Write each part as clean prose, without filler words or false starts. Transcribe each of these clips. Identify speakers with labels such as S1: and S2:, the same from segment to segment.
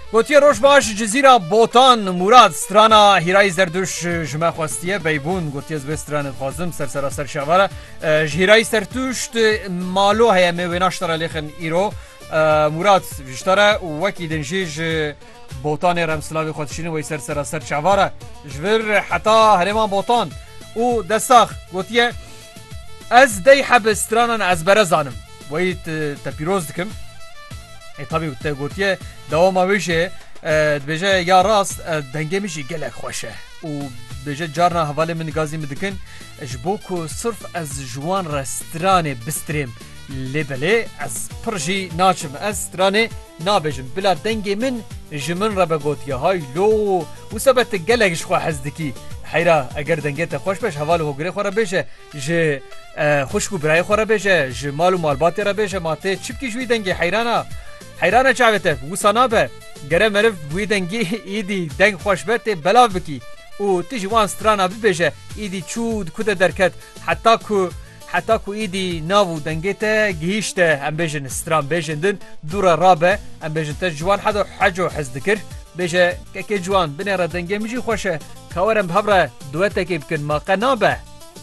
S1: گوتیه روش باش جزیره بوتان مراد سترانا هیرای زردوش جمع خواستیه بیبون گوتیه زبه ستران خوازم سر شواره هیرای سرتوشت مالو هیا میویناشتره لیخن ایرو مراد ویشتره وکی دنجیج بوتان رمسلاوی خودشینه وی سر شواره جور حتا هرمان بوتان او دستاخ گوتیه از دی حب سترانان از برزانم وی تپیروز دکم طبعا گوتیه دوام ویشه بجه یا راست دنگه میشی گلک خوشه و بجه جارنا حواله من گازی مدکن جبوکو صرف از جوان رستران بستریم لبله از پرجی ناچم از سترانه نابجم بلا دنگه من جمن را بگوتیه های لو و سبت گلکش خواه حزدکی حیرا اگر دنگه تا خوش بش حواله هگره خورا بشه جه خوشکو برای خورا بشه جه مال و مالباتی را بشه ماته چپکی جوی دنگه حیرانه چاوته وسانا به گره مرف بوی دنگی ایدی دنگ خوش بته بلاو بکی و تیجی وان سترانا ببیشه ایدی چود کده درکت حتی کو ایدی ناو دنگیته گهیشته ام بیجن ستران بیجندن دور رابه ام بیجن تا جوان حجو حز دکر بیجه که جوان بنی را دنگی میجی خوشه کورم بحبره دوته که بکن ما قنابه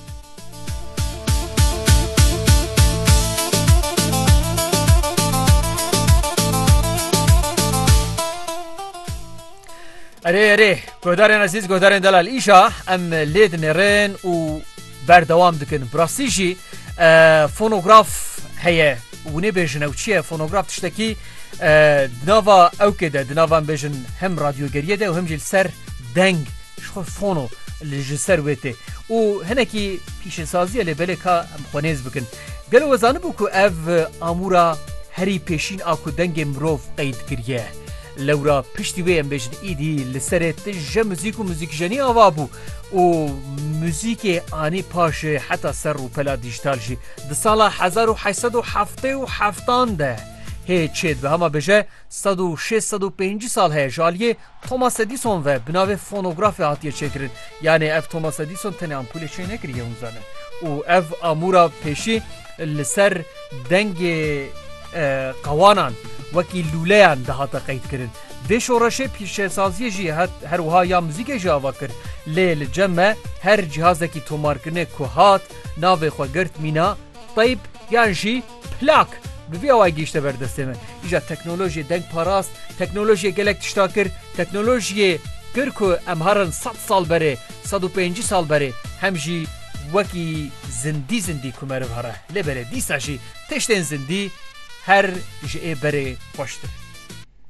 S1: اره گودارین عزیز گودارین دلال ایشا ام لید نرین و بردوام دکن براسیجی فونوگراف هیه و نبیجن او چیه فونوگراف تشتکی دناوا او که ده دناوا بیجن هم رادیوگریه ده و هم جل سر دنگ شخور فونو لجل سر ویته و هنکی پیش سازیه لبله که ام خونیز بکن گلو وزانه بو که او آمورا هری پیشین آکو دنگ مروف قید کریه لورا پشتی ویم بجد ایدی لسرت جه موزیک و موزیک جنی آوا بو و موزیک آنی پاش حتی سر و پلا دیجیتال جی ده سالا 1877 ده هی چید به همه بجه 106-105 سال هی جالیه توماس ادیسون و بناوه فونوگراف هاتیه چکرن یعنی اف توماس ادیسون تنه امپول چه نکریه اونزانه و اف آمورا پیشی لسر دنگ قوانان وکی لولیان ده هاتا قید کرن ده شورشه پیش سازی جی هر وها یا موزیک جی آوا کر لیل جمع هر جهازه کی تومار کرنه که هات ناوه خواه گرد مینا طیب یان جی پلاک بوی آوائی گیشته بردسته من ایجا تکنولوژی دنگ پاراست تکنولوژی گلک تشتا کر تکنولوژی کر که امهارن 100 سال بره 105 سال بره هم جی وکی زندی کمره باره لبره دیسا جی تشتین زندی هر جئه بره خوشتر